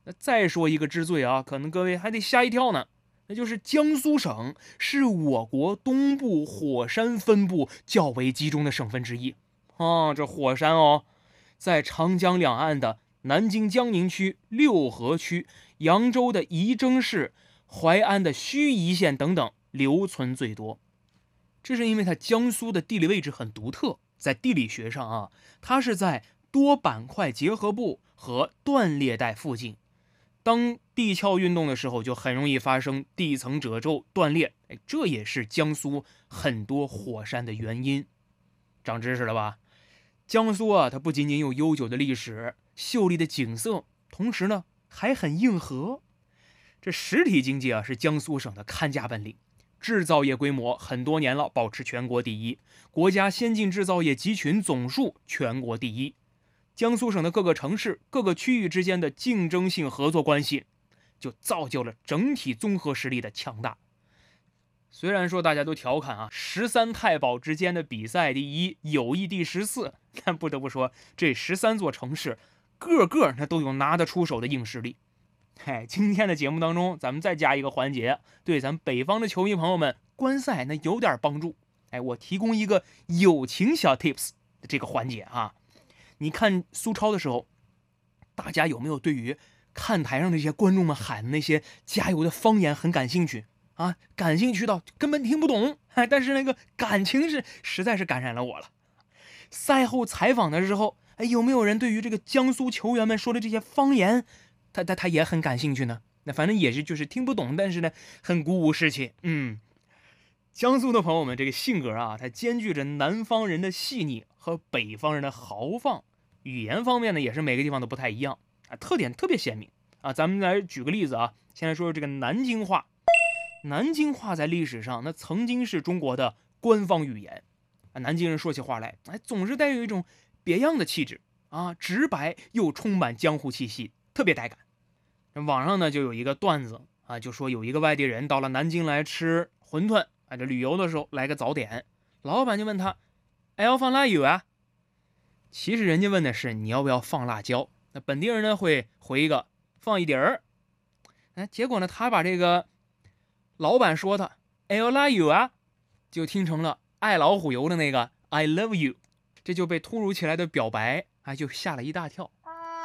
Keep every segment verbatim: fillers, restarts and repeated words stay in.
那再说一个之最啊，可能各位还得吓一跳呢。那就是江苏省是我国东部火山分布较为集中的省份之一啊。这火山哦，在长江两岸的南京江宁区、六合区、扬州的仪征市、淮安的盱眙县等等留存最多。这是因为它江苏的地理位置很独特，在地理学上啊，它是在多板块结合部和断裂带附近。当地壳运动的时候，就很容易发生地层褶皱断裂，哎，这也是江苏很多火山的原因。长知识了吧？江苏啊，它不仅仅有悠久的历史、秀丽的景色，同时呢还很硬核。这实体经济啊是江苏省的看家本领，制造业规模很多年了保持全国第一，国家先进制造业集群总数全国第一。江苏省的各个城市、各个区域之间的竞争性合作关系，就造就了整体综合实力的强大。虽然说大家都调侃啊，十三太保之间的比赛第一，友谊第十四，但不得不说，这十三座城市个个那都有拿得出手的硬实力。嘿，今天的节目当中，咱们再加一个环节，对咱北方的球迷朋友们观赛那有点帮助。哎，我提供一个友情小 tips 的这个环节啊。你看苏超的时候，大家有没有对于看台上那些观众们喊的那些加油的方言很感兴趣啊？感兴趣到根本听不懂，但是那个感情是实在是感染了我了。赛后采访的时候，哎，有没有人对于这个江苏球员们说的这些方言，他他他也很感兴趣呢？那反正也是就是听不懂，但是呢很鼓舞士气。嗯，江苏的朋友们这个性格啊，它兼具着南方人的细腻和北方人的豪放。语言方面呢，也是每个地方都不太一样啊，特点特别鲜明啊。咱们来举个例子啊，先来说说这个南京话。南京话在历史上那曾经是中国的官方语言啊。南京人说起话来，哎，总是带有一种别样的气质啊，直白又充满江湖气息，特别带感。网上呢就有一个段子啊，就说有一个外地人到了南京来吃馄饨啊，这旅游的时候来个早点，老板就问他，哎，要放辣油啊？其实人家问的是你要不要放辣椒，那本地人呢会回一个放一点儿。哎，结果呢他把这个老板说的 I love you 啊，就听成了爱老虎油的那个 I love you， 这就被突如其来的表白哎就吓了一大跳。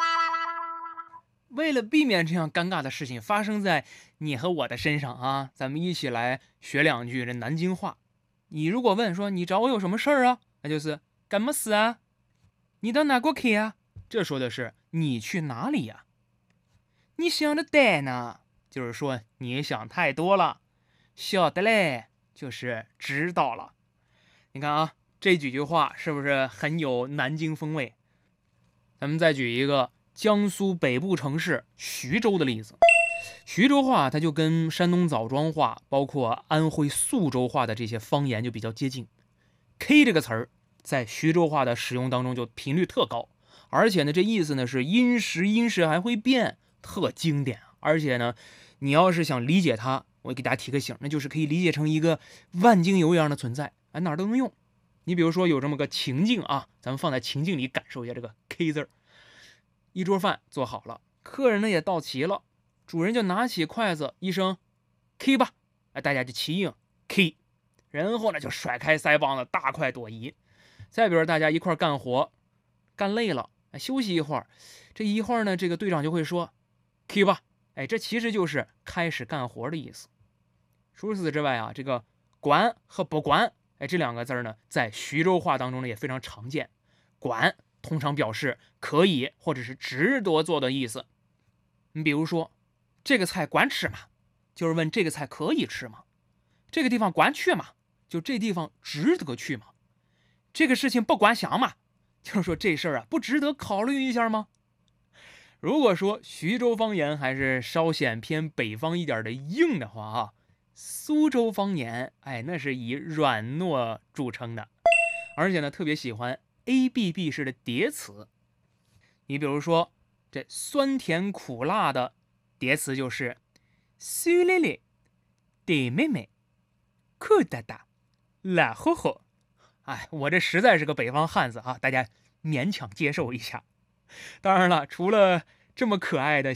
为了避免这样尴尬的事情发生在你和我的身上啊，咱们一起来学两句这南京话。你如果问说你找我有什么事儿啊，那就是干么事啊？你到哪国去啊？这说的是你去哪里呀、啊？你想的呆呢，就是说你想太多了。晓得嘞，就是知道了。你看啊，这几句话是不是很有南京风味？咱们再举一个江苏北部城市徐州的例子。徐州话它就跟山东枣庄话，包括安徽宿州话的这些方言就比较接近。K 这个词儿在徐州话的使用当中就频率特高，而且呢，这意思呢是因时因时还会变，特经典。而且呢，你要是想理解它，我给大家提个醒，那就是可以理解成一个万金油一样的存在，哎，哪儿都能用。你比如说有这么个情境啊，咱们放在情境里感受一下这个 K 字儿。一桌饭做好了，客人呢也到齐了，主人就拿起筷子一声 K 吧，哎，大家就齐应 K， 然后呢就甩开腮帮子大快朵颐。再比如大家一块干活，干累了，哎，休息一会儿，这一会儿呢，这个队长就会说 K 吧，哎，这其实就是开始干活的意思。除此之外啊，这个管和不管，哎，这两个字呢，在徐州话当中呢也非常常见。管通常表示可以或者是值得做的意思。你比如说，这个菜管吃吗？就是问这个菜可以吃吗？这个地方管去吗？就这地方值得去吗？这个事情不管想嘛，就是说这事儿啊不值得考虑一下吗？如果说徐州方言还是稍显偏北方一点的硬的话啊，苏州方言哎那是以软糯著称的，而且呢特别喜欢 A B B 式的叠词。你比如说这酸甜苦辣的叠词就是酸咧咧、甜妹妹、苦哒哒、辣乎乎。哎，我这实在是个北方汉子啊，大家勉强接受一下。当然了，除了这么可爱的